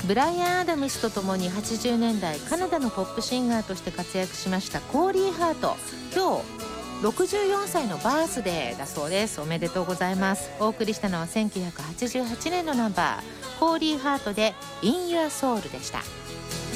ブライアン・アダムスとともに80年代カナダのポップシンガーとして活躍しましたコーリー・ハート。今日64歳のバースデーだそうです。おめでとうございます。お送りしたのは1988年のナンバーコーリー・ハートで In Your Soul でした。